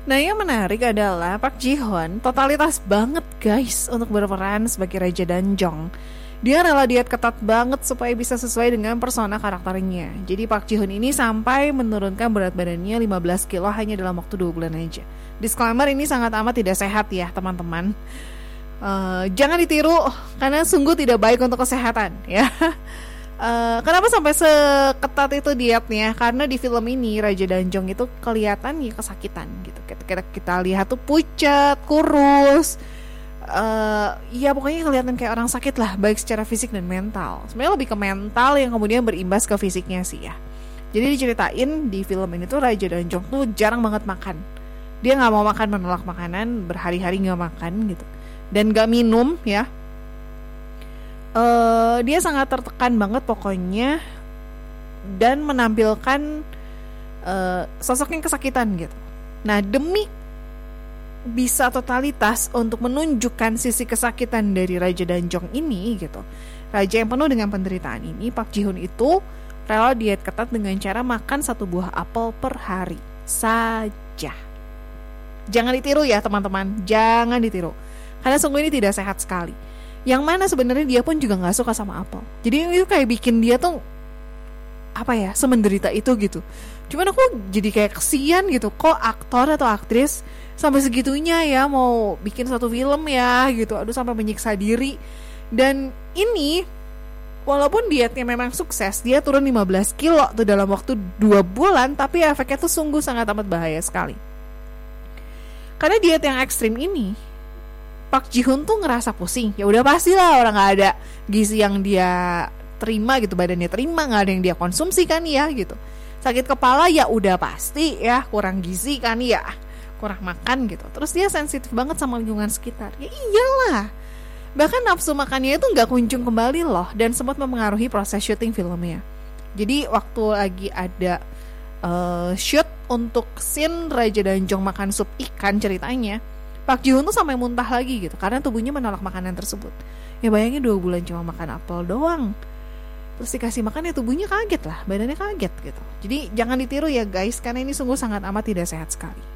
Nah, yang menarik adalah Park Ji Hoon totalitas banget guys untuk berperan sebagai Raja Danjong. Dia rela diet ketat banget supaya bisa sesuai dengan persona karakternya. Jadi Park Ji Hoon ini sampai menurunkan berat badannya 15 kilo hanya dalam waktu 2 bulan aja. Disclaimer, ini sangat amat tidak sehat ya teman-teman. Jangan ditiru karena sungguh tidak baik untuk kesehatan ya. Kenapa sampai seketat itu dietnya? Karena di film ini Raja Danjong itu kelihatan ya kesakitan gitu. Kita lihat tuh pucat, kurus. Ya pokoknya kelihatan kayak orang sakit lah, baik secara fisik dan mental. Sebenarnya lebih ke mental yang kemudian berimbas ke fisiknya sih ya. Jadi diceritain di film ini tuh Raja Danjong tuh jarang banget makan. Dia nggak mau makan, menolak makanan, berhari-hari nggak makan gitu. Dan nggak minum ya. Dia sangat tertekan banget pokoknya dan menampilkan sosok yang kesakitan gitu. Nah, demi bisa totalitas untuk menunjukkan sisi kesakitan dari Raja Danjong ini gitu, raja yang penuh dengan penderitaan ini, Park Ji Hoon itu rela diet ketat dengan cara makan 1 buah apel per hari saja. Jangan ditiru ya teman-teman, jangan ditiru karena sungguh ini tidak sehat sekali. Yang mana sebenarnya dia pun juga nggak suka sama apel. Jadi itu kayak bikin dia tuh apa ya, semenderita itu gitu. Cuman aku jadi kayak kesian gitu, kok aktor atau aktris sampai segitunya ya mau bikin satu film ya gitu. Aduh, sampai menyiksa diri. Dan ini walaupun dietnya memang sukses, dia turun 15 kilo tuh dalam waktu 2 bulan, tapi efeknya tuh sungguh sangat amat bahaya sekali. Karena diet yang ekstrim ini, Park Ji Hoon tuh ngerasa pusing. Ya udah pastilah, orang nggak ada gizi yang dia terima gitu, badannya terima, nggak ada yang dia konsumsi kan ya gitu. Sakit kepala ya udah pasti ya, kurang gizi kan ya, kurang makan gitu. Terus dia sensitif banget sama lingkungan sekitar. Ya iyalah. Bahkan nafsu makannya itu nggak kunjung kembali loh, dan sempat mempengaruhi proses syuting filmnya. Jadi waktu lagi ada shoot untuk scene Raja Danjong makan sup ikan ceritanya, Park Ji Hoon tuh sampai muntah lagi gitu karena tubuhnya menolak makanan tersebut. Ya bayangin 2 bulan cuma makan apel doang, terus dikasih makan ya tubuhnya kaget lah, badannya kaget gitu. Jadi jangan ditiru ya guys, karena ini sungguh sangat amat tidak sehat sekali.